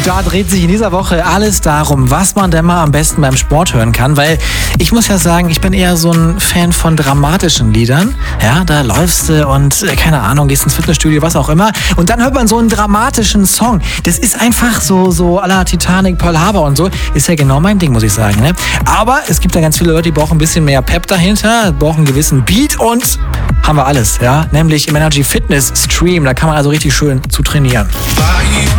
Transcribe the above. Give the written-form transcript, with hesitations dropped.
Da dreht sich in dieser Woche alles darum, was man denn mal am besten beim Sport hören kann, weil ich muss ja sagen, ich bin eher so ein Fan von dramatischen Liedern. Ja, da läufst du und keine Ahnung, gehst ins Fitnessstudio, was auch immer und dann hört man so einen dramatischen Song. Das ist einfach so à la Titanic, Pearl Harbor und so. Ist ja genau mein Ding, muss ich sagen. Ne? Aber es gibt da ganz viele Leute, die brauchen ein bisschen mehr Pep dahinter, brauchen einen gewissen Beat und haben wir alles, ja, nämlich im Energy Fitness Stream. Da kann man also richtig schön zu trainieren.